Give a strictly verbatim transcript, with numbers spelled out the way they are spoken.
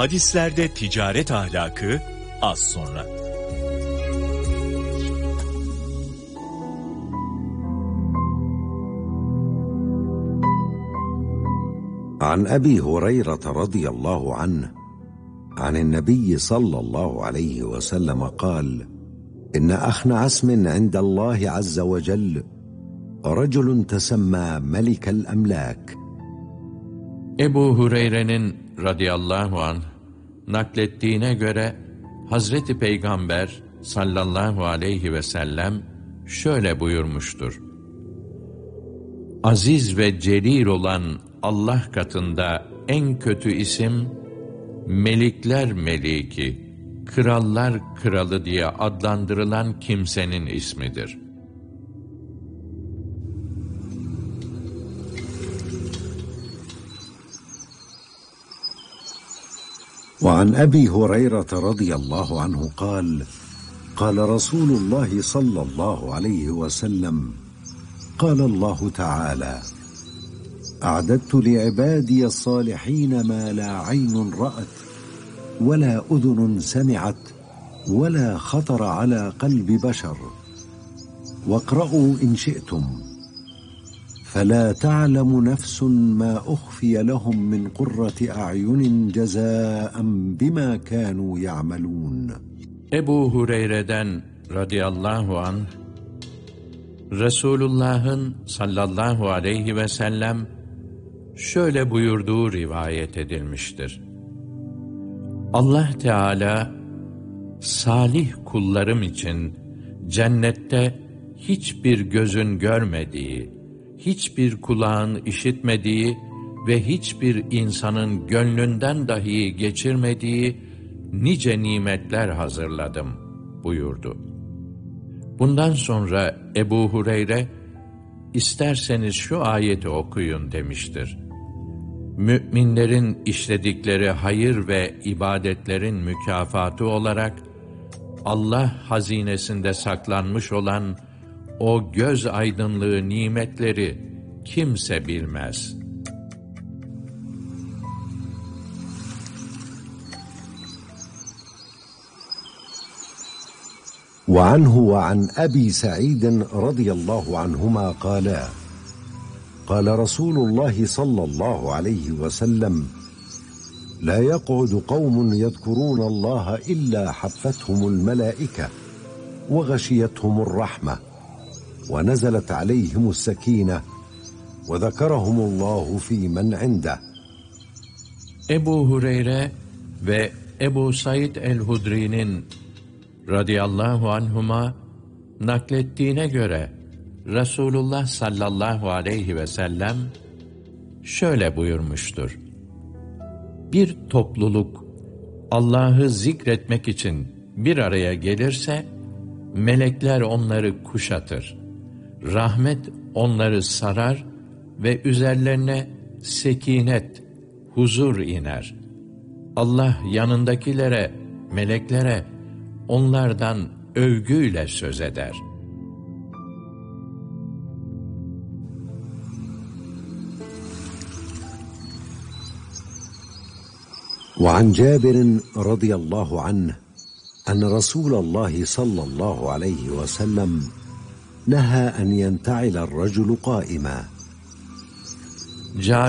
Hadislerde ticaret ahlakı az sonra. عن أبي هريرة رضي الله عنه عن النبي صلى الله عليه وسلم قال: إن أخنع اسم عند الله عز وجل رجل تسمى ملك الأملاك. Ebu Hureyre'nin radıyallahu anh naklettiğine göre Hazreti Peygamber sallallahu aleyhi ve sellem şöyle buyurmuştur: Aziz ve celil olan Allah katında en kötü isim, melikler meliki, krallar kralı diye adlandırılan kimsenin ismidir. وعن أبي هريرة رضي الله عنه قال: قال رسول الله صلى الله عليه وسلم: قال الله تعالى: أعددت لعبادي الصالحين ما لا عين رأت ولا أذن سمعت ولا خطر على قلب بشر واقرأوا إن شئتم فلا تعلم نفس ما أخفي لهم من قرة أعين جزاء بما كانوا يعملون. Ebu Hureyre'den radıyallahu anh, Resulullah'ın sallallahu aleyhi ve sellem şöyle buyurduğu rivayet edilmiştir: Allah Teala, salih kullarım için cennette hiçbir gözün görmediği, hiçbir kulağın işitmediği ve hiçbir insanın gönlünden dahi geçirmediği nice nimetler hazırladım buyurdu. Bundan sonra Ebu Hureyre, isterseniz şu ayeti okuyun demiştir. Müminlerin işledikleri hayır ve ibadetlerin mükafatı olarak Allah hazinesinde saklanmış olan o göz aydınlığı nimetleri kimse bilmez. وعنه وعن أبي سعيد رضي الله عنهما قالا: قال رسول الله صلى الله عليه وسلم: لا يقعد قوم يذكرون الله إلا حفتهم الملائكة وغشيتهم الرحمة ونزلت عليهم السكينة وذكرهم الله في من عنده. Ebu Hureyre ve Ebu Said el-Hudri'nin radıyallahu anhuma naklettiğine göre Resulullah sallallahu aleyhi ve sellem şöyle buyurmuştur: Bir topluluk Allah'ı zikretmek için bir araya gelirse, melekler onları kuşatır, rahmet onları sarar ve üzerlerine sekinet, huzur iner. Allah yanındakilere, meleklere onlardan övgüyle söz eder. وعن جابر رضي الله عنه أن رسول الله صلى الله عليه وسلم نهى أن ينتعل الرجل قائما.